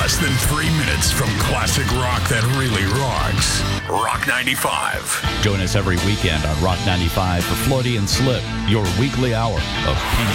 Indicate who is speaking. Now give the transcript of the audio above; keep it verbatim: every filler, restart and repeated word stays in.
Speaker 1: less than three minutes from classic rock that really rocks. Rock ninety-five.
Speaker 2: Join us every weekend on Rock ninety-five for Floaty and Slip, your weekly hour of